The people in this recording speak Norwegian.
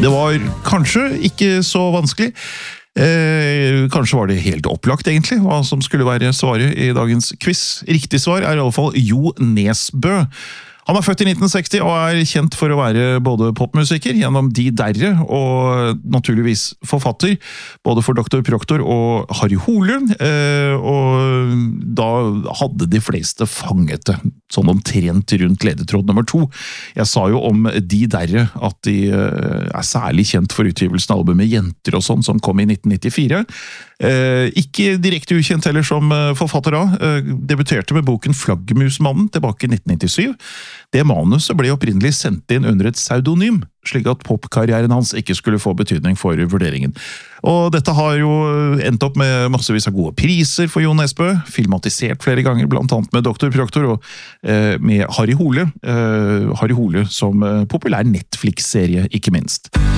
Det var kanskje ikke så vanskelig. Kanskje var det helt opplagt egentlig, hva som skulle være svaret i dagens quiz. Riktig svar er i alle fall Jo Nesbø. Han er født i 1960 og er kjent for å være både popmusiker gjennom De Derre og naturligvis forfatter, både for Dr. Proktor og Harry Hole, og da hadde de fleste fanget det, sånn omtrent rundt ledetråd nummer 2. Jeg sa jo om De Derre at de er særlig kjent for utgivelsen av albumet Jenter og sånn, som kom i 1994. Ikke direkte ukjent heller som forfatter da, debuterte med boken Flaggermusmannen tilbake i 1997. Det manuset ble opprinnelig sendt inn under et pseudonym, slik at popkarrieren hans ikke skulle få betydning for vurderingen. Og dette har jo endt opp med massevis av gode priser for Jo Nesbø, filmatisert flere ganger, blant annet med Dr. Proktor og med Harry Hole. Harry Hole som populær Netflix-serie, ikke minst.